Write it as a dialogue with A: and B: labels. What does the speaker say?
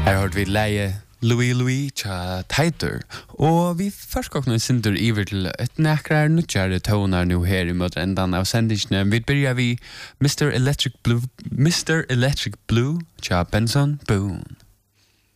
A: Her hørte vi leie Louis tja Tighter, og vi først gikk noen sinter iver til et nekrar nødgjare toner nå her i møter endan av sendingene. Vi begynner vi Mr. Electric Blue tja Benson Boone.